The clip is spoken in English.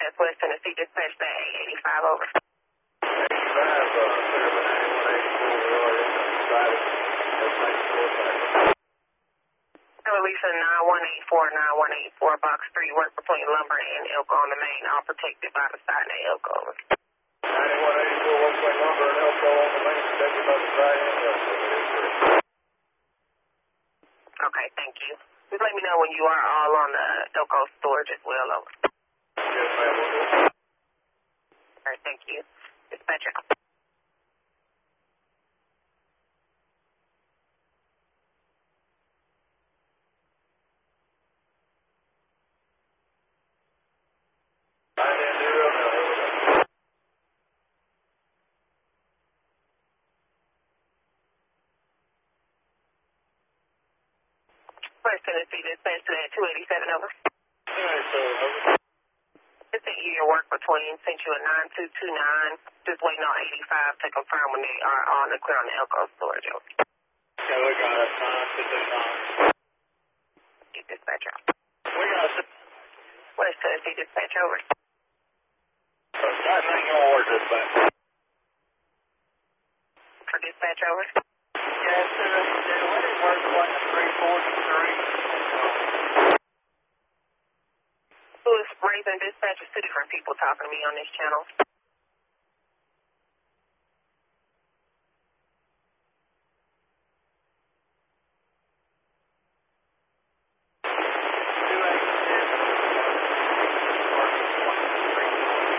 That's West Tennessee Dispatch, that 885 over. 85, clear for 9184, we're already inside it. That's 94 Lisa 9184, box 3, work between lumber and Elko on the main, all protected by the side of Elko. 9184, work between lumber and Elko on the main, protected by the side and Elko. Okay, thank you. Just let me know when you are all on the Elko storage as well, over. Yes, ma'am, we'll do. All right, thank you. Dispatcher. West Tennessee Dispatch to that 287 over. 287 over. Just sent you your work between, sent you a 9229. Just waiting on 85 to confirm when they are on the clear on the Elko storage over. Okay, we got it. 9229. Keep dispatcher. We got it. West Tennessee Dispatch over. Got nothing on work dispatch. For dispatch over. Yes, sir. What is work one 343? Who is raising dispatch? Two different people talking to me on this channel.